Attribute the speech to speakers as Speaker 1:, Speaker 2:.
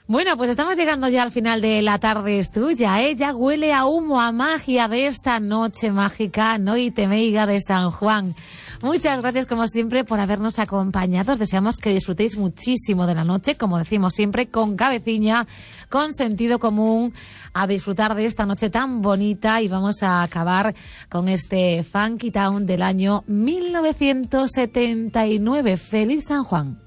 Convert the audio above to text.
Speaker 1: Bueno, pues estamos llegando ya al final de La Tarde es Tuya, ¿eh? Ya huele a humo, a magia de esta noche mágica, Noite Meiga de San Juan. Muchas gracias, como siempre, por habernos acompañado. Os deseamos que disfrutéis muchísimo de la noche, como decimos siempre, con cabeciña, con sentido común, a disfrutar de esta noche tan bonita. Y vamos a acabar con este Funky Town del año 1979. ¡Feliz San Juan!